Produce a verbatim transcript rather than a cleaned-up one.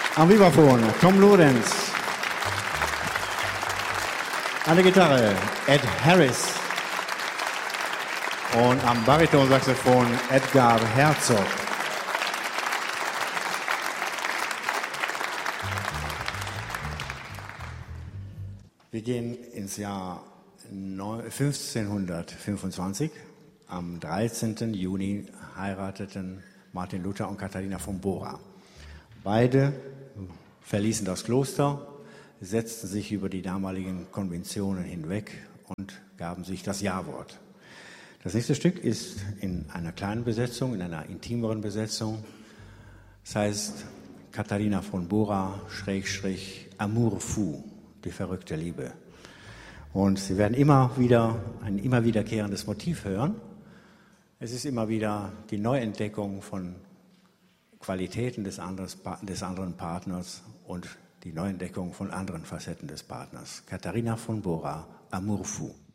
Am Vibraphon Tom Lorenz. An der Gitarre Ed Harris. Und am Baritonsaxophon Edgar Herzog. Wir gehen ins Jahr fünfzehnhundertfünfundzwanzig. Am dreizehnten Juni heirateten Martin Luther und Katharina von Bora. Beide verließen das Kloster, setzten sich über die damaligen Konventionen hinweg und gaben sich das Ja-Wort. Das nächste Stück ist in einer kleinen Besetzung, in einer intimeren Besetzung. Das heißt Katharina von Bora, Schrägstrich, Amour fou, die verrückte Liebe. Und Sie werden immer wieder ein immer wiederkehrendes Motiv hören. Es ist immer wieder die Neuentdeckung von Qualitäten des, anderes, des anderen Partners und die Neuentdeckung von anderen Facetten des Partners. Katharina von Bora, Amour fou.